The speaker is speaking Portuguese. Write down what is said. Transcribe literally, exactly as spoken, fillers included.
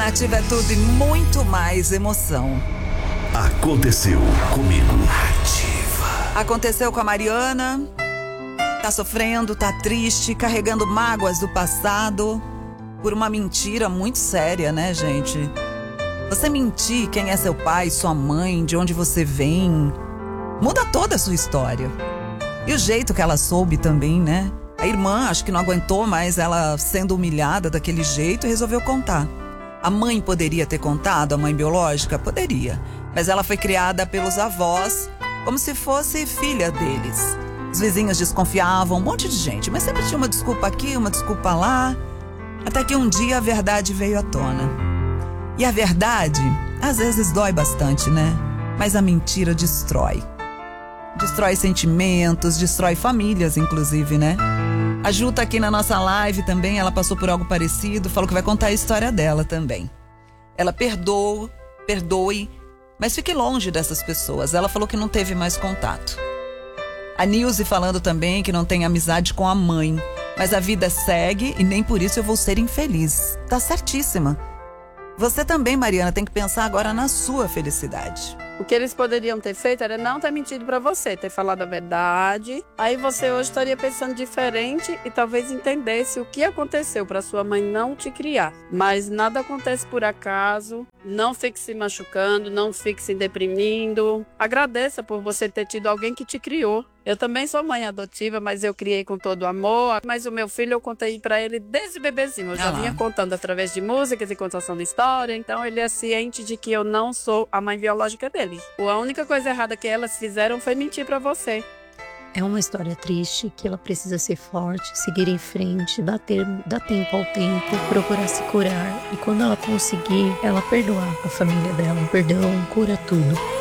Ativa é tudo e muito mais emoção. Aconteceu comigo. Ativa. Aconteceu com a Mariana. Tá sofrendo, tá triste, carregando mágoas do passado por uma mentira muito séria, né, gente? Você mentir quem é seu pai, sua mãe, de onde você vem, muda toda a sua história. E o jeito que ela soube também, né? A irmã, acho que não aguentou mais ela sendo humilhada daquele jeito e resolveu contar. A mãe poderia ter contado, a mãe biológica? Poderia. Mas ela foi criada pelos avós como se fosse filha deles. Os vizinhos desconfiavam, um monte de gente, mas sempre tinha uma desculpa aqui, uma desculpa lá. Até que um dia a verdade veio à tona. E a verdade, às vezes dói bastante, né? Mas a mentira destrói. Destrói sentimentos, destrói famílias, inclusive, né? A Ju tá aqui na nossa live também, ela passou por algo parecido, falou que vai contar a história dela também. Ela perdoa, perdoe, mas fique longe dessas pessoas. Ela falou que não teve mais contato. A Nilce falando também que não tem amizade com a mãe, mas a vida segue e nem por isso eu vou ser infeliz. Tá certíssima. Você também, Mariana, tem que pensar agora na sua felicidade. O que eles poderiam ter feito era não ter mentido pra você, ter falado a verdade. Aí você hoje estaria pensando diferente e talvez entendesse o que aconteceu pra sua mãe não te criar. Mas nada acontece por acaso. Não fique se machucando, não fique se deprimindo. Agradeça por você ter tido alguém que te criou. Eu também sou mãe adotiva, mas eu criei com todo amor. Mas o meu filho eu contei pra ele desde bebezinho. Eu já ah vinha contando através de músicas e contação de história. Então ele é ciente de que eu não sou a mãe biológica dele. A única coisa errada que elas fizeram foi mentir pra você. É uma história triste, que ela precisa ser forte, seguir em frente, dar, ter, dar tempo ao tempo, procurar se curar. E quando ela conseguir, ela perdoar a família dela. Perdão cura tudo.